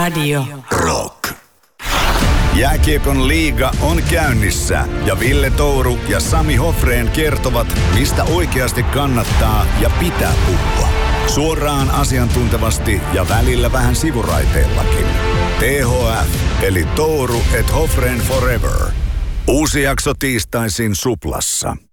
Radio. Rock. Jääkiekon liiga on käynnissä ja Ville Touru ja Sami Hofrén kertovat, mistä oikeasti kannattaa ja pitää puhua. Suoraan asiantuntevasti ja välillä vähän sivuraiteillakin. THF eli Touru et Hofrén Forever. Uusi jakso tiistaisin Suplassa.